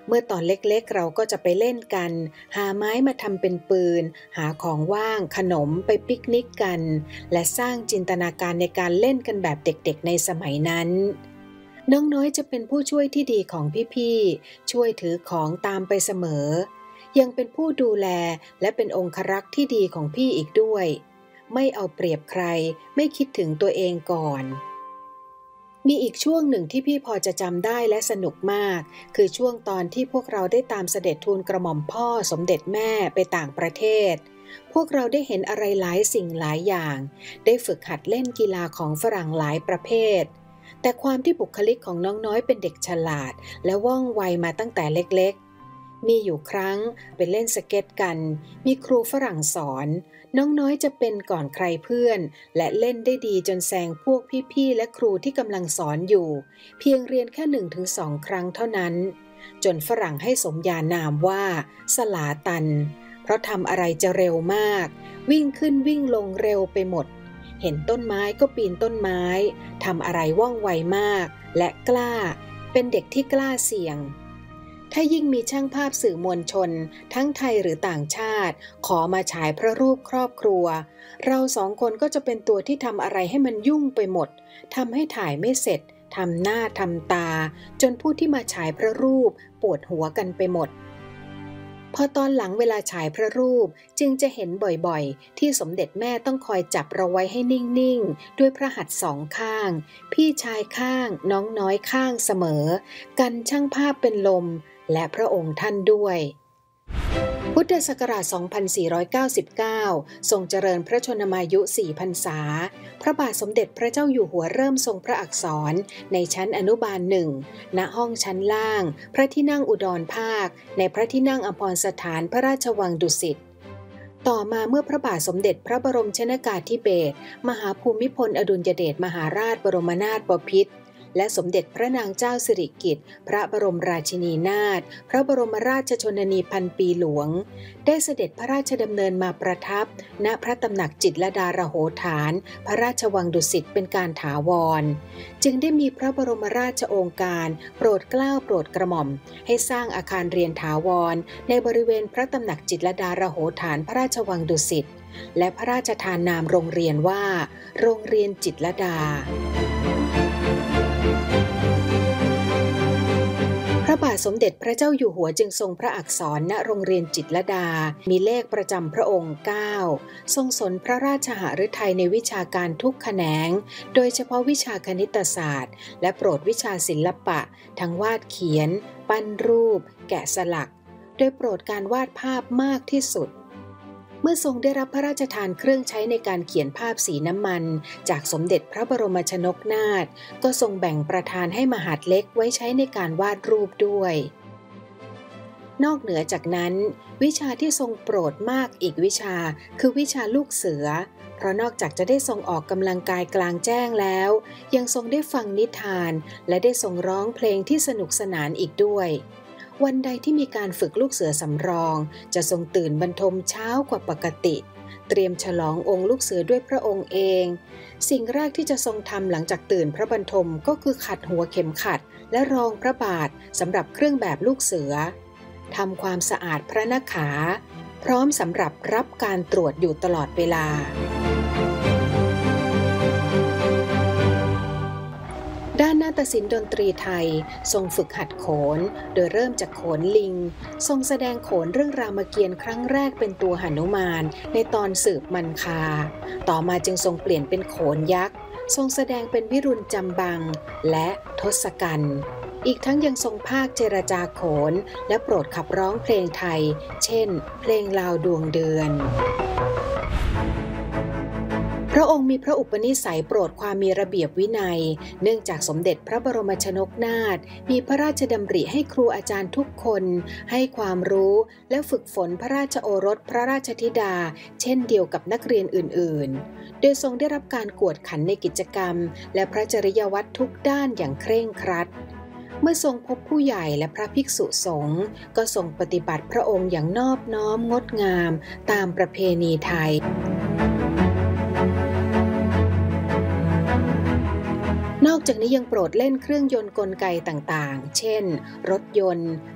เมื่อตอนเล็กๆเราก็จะไปเล่นกันหาไม้มาทำเป็นปืนหาของว่างขนมไปปิกนิกกันและสร้างจินตนาการในการเล่นกันแบบเด็กๆในสมัยนั้นน้องน้อยจะเป็นผู้ช่วยที่ดีของพี่ๆช่วยถือของตามไปเสมอยังเป็นผู้ดูแลและเป็นองครักษ์ที่ดีของพี่อีกด้วยไม่เอาเปรียบใครไม่คิดถึงตัวเองก่อนมีอีกช่วงหนึ่งที่พี่พอจะจำได้และสนุกมากคือช่วงตอนที่พวกเราได้ตามเสด็จทูลกระหม่อมพ่อสมเด็จแม่ไปต่างประเทศพวกเราได้เห็นอะไรหลายสิ่งหลายอย่างได้ฝึกหัดเล่นกีฬาของฝรั่งหลายประเภทแต่ความที่บุคลิกของน้องน้อยเป็นเด็กฉลาดและว่องไวมาตั้งแต่เล็กๆมีอยู่ครั้งไปเล่นสเก็ตกันมีครูฝรั่งสอนน้องน้อยจะเป็นก่อนใครเพื่อนและเล่นได้ดีจนแซงพวกพี่ๆและครูที่กำลังสอนอยู่เพียงเรียนแค่ 1-2 ครั้งเท่านั้นจนฝรั่งให้สมญานามว่าสลาตันเพราะทำอะไรจะเร็วมากวิ่งขึ้นวิ่งลงเร็วไปหมดเห็นต้นไม้ก็ปีนต้นไม้ทำอะไรว่องไวมากและกล้าเป็นเด็กที่กล้าเสี่ยงถ้ายิ่งมีช่างภาพสื่อมวลชนทั้งไทยหรือต่างชาติขอมาฉายพระรูปครอบครัวเราสองคนก็จะเป็นตัวที่ทำอะไรให้มันยุ่งไปหมดทำให้ถ่ายไม่เสร็จทำหน้าทำตาจนผู้ที่มาฉายพระรูปปวดหัวกันไปหมดพอตอนหลังเวลาฉายพระรูปจึงจะเห็นบ่อยๆที่สมเด็จแม่ต้องคอยจับเราไว้ให้นิ่งๆด้วยพระหัตถ์สองข้างพี่ชายข้างน้องน้อยข้างเสมอกันช่างภาพเป็นลมและพระองค์ท่านด้วยพุทธศักราช 2499 ทรงเจริญพระชนมายุ 4 พรรษาพระบาทสมเด็จพระเจ้าอยู่หัวเริ่มทรงพระอักษรในชั้นอนุบาล 1 ณ ห้องชั้นล่าง พระที่นั่งอุดรภาค ในพระที่นั่งอัมพรสถานพระราชวังดุสิต ต่อมาเมื่อพระบาทสมเด็จพระบรมชนกาธิเบศรมหาภูมิพลอดุลยเดชมหาราชบรมนาถบพิตรและสมเด็จพระนางเจ้าสิริกิติ์พระบรมราชินีนาถพระบรมราชชนนีพันปีหลวงได้เสด็จพระราชดำเนินมาประทับณพระตำหนักจิตรลดาระโหฐานพระราชวังดุสิตเป็นการถาวรจึงได้มีพระบรมราชโองการโปรดเกล้าโปรดกระหม่อมให้สร้างอาคารเรียนถาวรในบริเวณพระตำหนักจิตรลดาระโหฐานพระราชวังดุสิตและพระราชทานนามโรงเรียนว่าโรงเรียนจิตรลดาพระบาทสมเด็จพระเจ้าอยู่หัวจึงทรงพระอักษรณโรงเรียนจิตรลดามีเลขประจำพระองค์ 9 ทรงสนพระราชหฤทัยในวิชาการทุกแขนงโดยเฉพาะวิชาคณิตศาสตร์และโปรดวิชาศิลปะทั้งวาดเขียนปั้นรูปแกะสลักโดยโปรดการวาดภาพมากที่สุดเมื่อทรงได้รับพระราชทานเครื่องใช้ในการเขียนภาพสีน้ำมันจากสมเด็จพระบรมชนกนาถก็ทรงแบ่งประทานให้มหาดเล็กไว้ใช้ในการวาดรูปด้วยนอกเหนือจากนั้นวิชาที่ทรงโปรดมากอีกวิชาคือวิชาลูกเสือเพราะนอกจากจะได้ทรงออกกำลังกายกลางแจ้งแล้วยังทรงได้ฟังนิทานและได้ทรงร้องเพลงที่สนุกสนานอีกด้วยวันใดที่มีการฝึกลูกเสือสำรองจะทรงตื่นบรรทมเช้ากว่าปกติเตรียมฉลององค์ลูกเสือด้วยพระองค์เองสิ่งแรกที่จะทรงทำหลังจากตื่นพระบรรทมก็คือขัดหัวเข็มขัดและรองพระบาทสำหรับเครื่องแบบลูกเสือทำความสะอาดพระนขาพร้อมสำหรับรับการตรวจอยู่ตลอดเวลาด้านนาฏศิลป์ดนตรีไทยทรงฝึกหัดโขนโดยเริ่มจากโขนลิงทรงแสดงโขนเรื่องรามเกียรติ์ครั้งแรกเป็นตัวหนุมานในตอนสืบมันคาต่อมาจึงทรงเปลี่ยนเป็นโขนยักษ์ทรงแสดงเป็นวิรุฬจำบังและทศกัณฐ์อีกทั้งยังทรงภาคเจรจาโขนและโปรดขับร้องเพลงไทยเช่นเพลงลาวดวงเดือนพระองค์มีพระอุปนิสัยโปรดความมีระเบียบวินัยเนื่องจากสมเด็จพระบรมชนกนาถมีพระราชดำริให้ครูอาจารย์ทุกคนให้ความรู้และฝึกฝนพระราชโอรสพระราชธิดาเช่นเดียวกับนักเรียนอื่นๆโดยทรงได้รับการกวดขันในกิจกรรมและพระจริยวัตรทุกด้านอย่างเคร่งครัดเมื่อทรงพบผู้ใหญ่และพระภิกษุสงฆ์ก็ทรงปฏิบัติพระองค์อย่างนอบน้อมงดงามตามประเพณีไทยนอกจากนี้ยังโปรดเล่นเครื่องยนต์กลไกต่างๆเช่นรถยนต์